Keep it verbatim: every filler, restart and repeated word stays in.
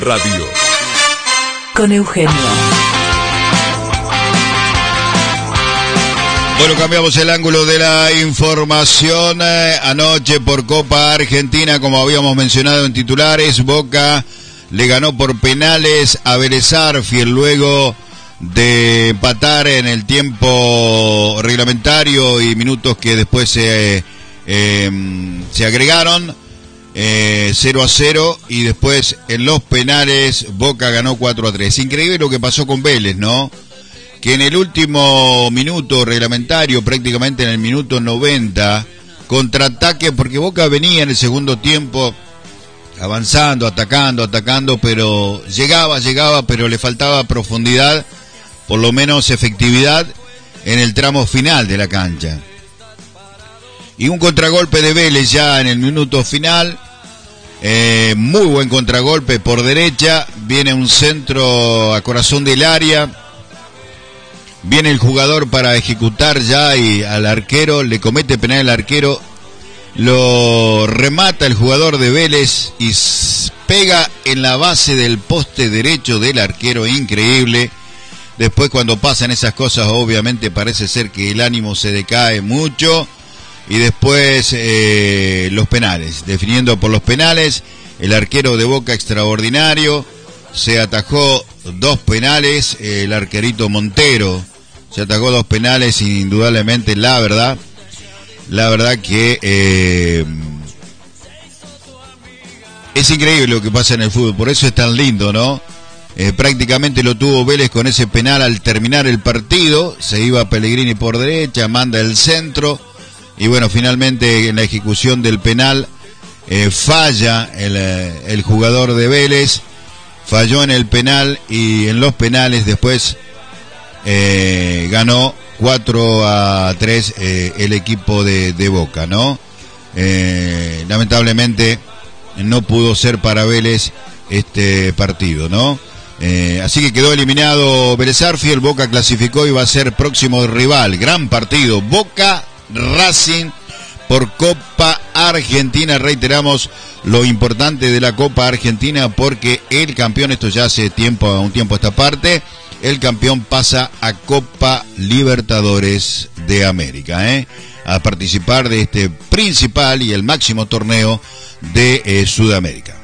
Radio. Con Eugenio. Bueno, cambiamos el ángulo de la información. Eh, anoche por Copa Argentina, como habíamos mencionado en titulares, Boca le ganó por penales a Vélez Sarsfield luego de empatar en el tiempo reglamentario y minutos que después se, eh, se agregaron, eh, cero a cero, y después en los penales Boca ganó cuatro a tres. Increíble lo que pasó con Vélez, ¿no? Que en el último minuto reglamentario, prácticamente en el minuto noventa, contraataque, porque Boca venía en el segundo tiempo avanzando, atacando, atacando, pero llegaba, llegaba, pero le faltaba profundidad, por lo menos efectividad, en el tramo final de la cancha. Y un contragolpe de Vélez ya en el minuto final, eh, muy buen contragolpe por derecha, viene un centro a corazón del área, viene el jugador para ejecutar ya y al arquero, le comete penal el arquero, lo remata el jugador de Vélez y pega en la base del poste derecho del arquero, increíble. Después cuando pasan esas cosas obviamente parece ser que el ánimo se decae mucho y después eh, los penales, definiendo por los penales, el arquero de Boca extraordinario, se atajó dos penales, el arquerito Montero se atajó dos penales, indudablemente la verdad, la verdad que eh, es increíble lo que pasa en el fútbol, por eso es tan lindo, ¿no? Eh, prácticamente lo tuvo Vélez con ese penal al terminar el partido, se iba Pellegrini por derecha, manda el centro, y bueno, finalmente en la ejecución del penal eh, falla el, el jugador de Vélez, falló en el penal y en los penales después Eh, ganó cuatro a tres eh, el equipo de, de Boca, ¿no? Eh, lamentablemente no pudo ser para Vélez este partido, ¿no? Eh, así que quedó eliminado Vélez Sarsfield, Boca clasificó y va a ser próximo rival. Gran partido, Boca Racing por Copa Argentina. Reiteramos lo importante de la Copa Argentina porque el campeón, esto ya hace tiempo, un tiempo a esta parte, el campeón pasa a Copa Libertadores de América, ¿eh? A participar de este principal y el máximo torneo de eh, Sudamérica.